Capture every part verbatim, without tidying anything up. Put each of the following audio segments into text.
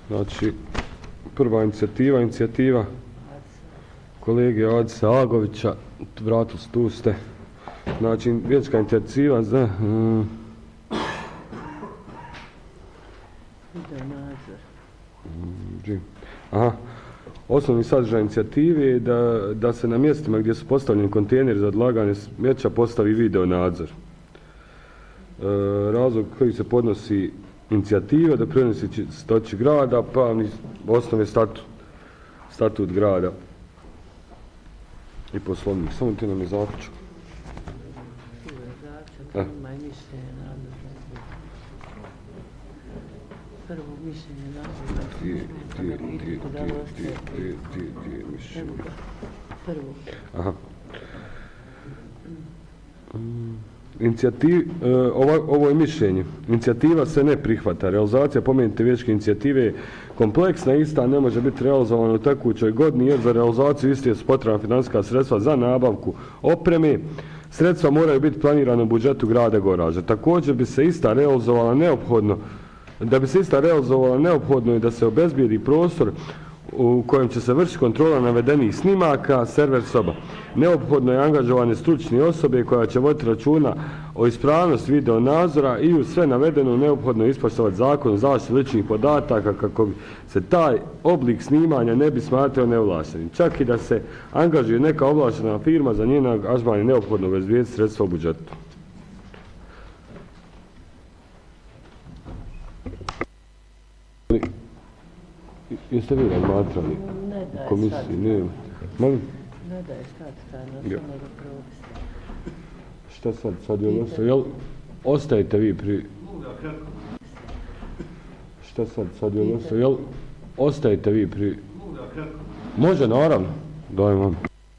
Znači, prva inicijativa, inicijativa kolege Adisa Agovića, vratili se, tu ste. Znači, vijećka inicijativa za... Um, Aha. Osnovni sadržaj inicijative je da, da se na mjestima gdje su postavljeni kontejneri za odlaganje smeća postavi video nadzor. E, razlog koji se podnosi inicijativa da prenosi čistoći grada, pravni osnov je statut, statut grada i poslovnik. Samo ti nam je zaključak. Eh. Prvo mišljenje nadzora. Ti, ti, ti, ti, ti, ti, ti, mišljenje. Prvo. Aha. Mm. Inicijativ, uh, ovo, ovo je mišljenje. Inicijativa se ne prihvata. Realizacija pomenute vijećke inicijative je kompleksna, ista ne može biti realizovana u tekućoj godini jer za realizaciju iste su potrebna financijska sredstva za nabavku opreme. Sredstva moraju biti planirana u budžetu grada Goražda. Također bi se ista realizovala neophodno Da bi se ista realizovala, neophodno je da se obezbijedi prostor u kojem će se vršiti kontrola navedenih snimaka, server soba. Neophodno je angažovanje stručne osobe koja će voditi računa o ispravnosti video nadzora i u sve navedeno neophodno je ispoštovati zakon o zaštiti ličnih podataka kako bi se taj oblik snimanja ne bi smatrao neovlaštenim. Čak i da se angažuje neka ovlaštena firma, za njen angažman je neophodno obezbijeti sredstva u budžetu. Jeste vi razmatrali komisiji? Ne, molim? Ne daje statutarno, samo da propise. Šta sad? Sad je ostaje? Jel ostajete vi pri... Šta sad? Sad je ostaje? Jel ostajete vi pri... Može, naravno. Dajem vam.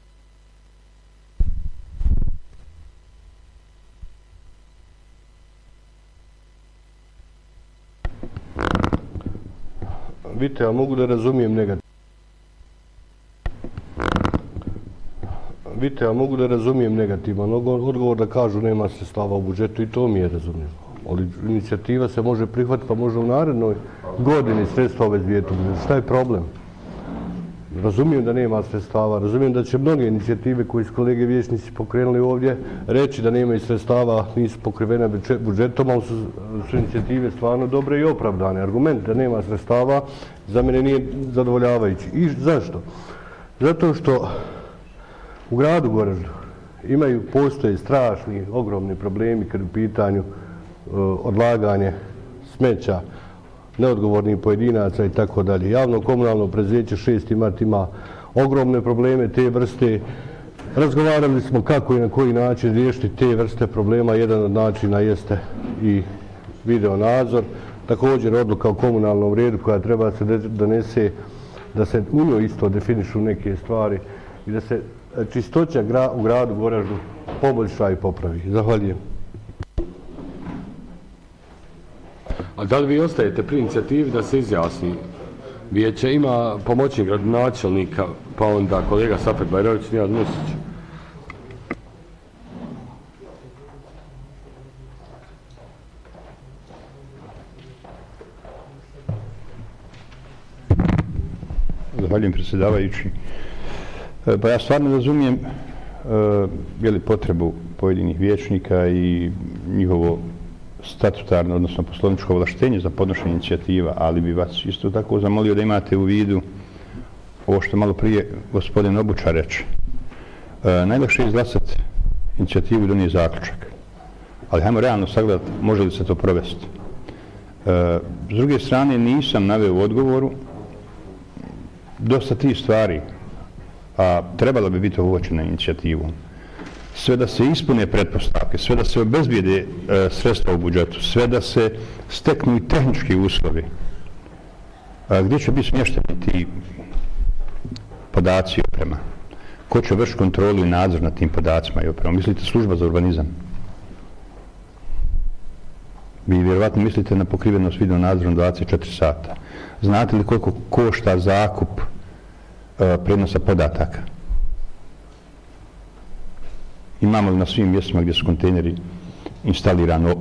Vidite, ja mogu da razumijem negativno. Vidite, ja mogu da razumijem negativan odgovor da kažu nema sredstava u budžetu i to mi je razumljivo. Ali inicijativa se može prihvatiti pa može u narednoj godini sredstva obezbijeti. Šta je problem? Razumijem da nema sredstava, razumijem da će mnoge inicijative koje su kolege vijećnici pokrenuli ovdje reći da nemaju sredstava, nisu pokrivene budžetom, ali su, su inicijative stvarno dobre i opravdane. Argument da nema sredstava za mene nije zadovoljavajući. I zašto? Zato što u gradu Goraždu imaju, postoje strašni, ogromni problemi kad u pitanju uh, odlaganje smeća, neodgovornih pojedinaca i tako dalje. Javno komunalno preduzeće šesti mart ima ogromne probleme te vrste. Razgovarali smo kako i na koji način riješiti te vrste problema. Jedan od načina jeste i video nadzor. Također odluka o komunalnom redu koja treba se donese da se u njoj isto definišu neke stvari i da se čistoća gra, u gradu Goraždu poboljša i popravi. Zahvaljujem. A da li vi ostajete pri inicijativi da se izjasni? Vijeće ima pomoćnik gradonačelnika, pa onda kolega Safet Bajrović, Nijad Musić. Zahvaljujem predsjedavajući. Pa ja stvarno razumijem je li potrebu pojedinih vijećnika i njihovo statutarno, odnosno poslovničko ovlaštenje za podnošenje inicijativa, ali bi vas isto tako zamolio da imate u vidu ovo što malo prije gospodin Obučar reče. E, najlakše je izglasati inicijativu i donije zaključak, ali hajmo realno sagledati može li se to provesti. E, s druge strane nisam naveo u odgovoru dosta tih stvari, a trebalo bi biti uočena inicijativom. Sve da se ispune pretpostavke, sve da se obezbijede e, sredstva u budžetu, sve da se steknu i tehnički uslovi. A, gdje će biti smješteni ti podaci i oprema? Ko će vršiti kontrolu i nadzor nad tim podacima i opremom? Mislite služba za urbanizam? Vi vjerovatno mislite na pokrivenost video nadzorom dvadeset četiri sata. Znate li koliko košta zakup e, prenosa podataka? Imamo li na svim mjestima gdje su kontejneri instalirano